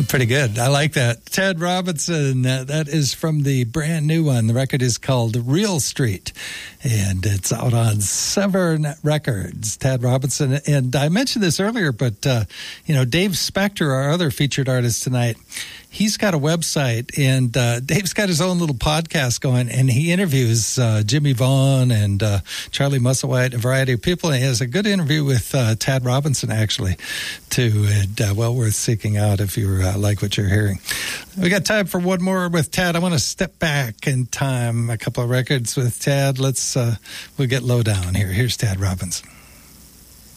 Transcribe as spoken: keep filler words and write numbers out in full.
Pretty good. I like that. Tad Robinson, uh, that is from the brand new one. The record is called Real Street, and it's out on Severn Records. Tad Robinson, and I mentioned this earlier, but, uh, you know, Dave Spector, our other featured artist tonight, he's got a website, and uh, Dave's got his own little podcast going, and he interviews uh, Jimmy Vaughn and uh, Charlie Musselwhite, a variety of people, and he has a good interview with uh, Tad Robinson, actually, too, and uh, well worth seeking out if you uh, like what you're hearing. We got time for one more with Tad. I want to step back in time, a couple of records with Tad. Let's, uh, we'll get low down here. Here's Tad Robinson.